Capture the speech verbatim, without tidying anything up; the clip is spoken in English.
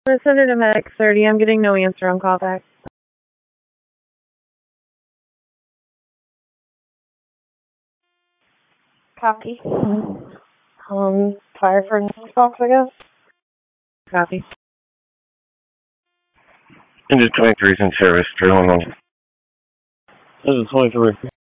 Send it to Medic thirty. I'm getting no answer on callback. Copy. Um, fire for instance box, I guess. Copy. Engine twenty-three is in service. three one one. This is twenty-three.